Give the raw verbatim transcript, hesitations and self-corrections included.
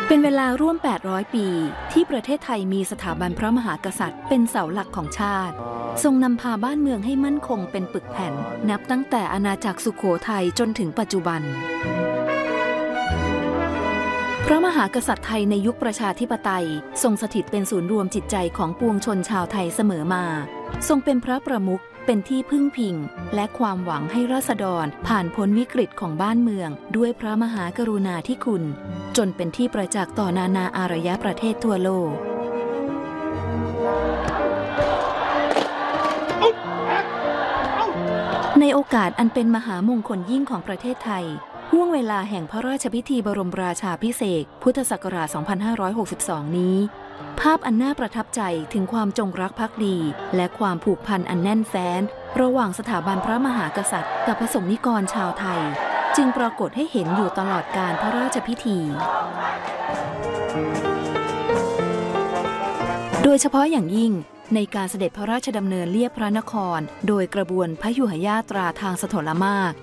เป็นเวลาร่วมแปดร้อยปีที่ประเทศไทยมีสถาบันพระมหากษัตริย์เป็นเสาหลักของชาติทรงนำพาบ้านเมืองให้มั่นคงเป็นปึกแผ่นนับตั้งแต่อาณาจักรสุโขทัยจนถึงปัจจุบันพระมหากษัตริย์ไทยในยุคประชาธิปไตยทรงสถิตเป็นศูนย์รวมจิตใจของปวงชนชาวไทยเสมอมาทรงเป็นพระประมุขเป็นที่พึ่งพิงและความหวังให้ราษฎรผ่านพ้นวิกฤตของบ้านเมืองด้วยพระมหากรุณาธิคุณจนเป็นที่ประจักษ์ต่อนานาอารยประเทศทั่วโลกในโอกาสอันเป็นมหามงคลยิ่งของประเทศไทยห่วงเวลาแห่งพระราชพิธีบรมราชาภิเษกพุทธศักราช สองพันห้าร้อยหกสิบสอง นี้ภาพอันน่าประทับใจถึงความจงรักภักดีและความผูกพันอันแน่นแฟ้นระหว่างสถาบันพระมหากษัตริย์กับพระสงฆ์นิกรชาวไทยจึงปรากฏให้เห็นอยู่ตลอดการพระราชพิธีโดยเฉพาะอย่างยิ่งในการเสด็จพระราชดำเนินเลียบพระนครโดยกระบวนพยุหญาตราทางสถลมาก